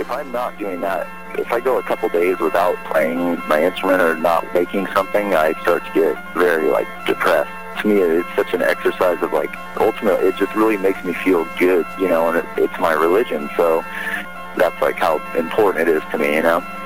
if I'm not doing that, if I go a couple days without playing my instrument or not making something, I start to get very, like, depressed. To me, it's such an exercise of, like, ultimately, it just really makes me feel good, you know, and it's my religion, so that's, like, how important it is to me, you know?